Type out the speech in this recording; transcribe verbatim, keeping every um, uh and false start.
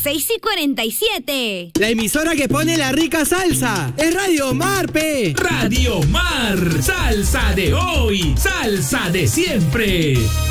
seis y cuarenta y siete. La emisora que pone la rica salsa es Radio Mar, pe. Radio Mar, salsa de hoy, salsa de siempre.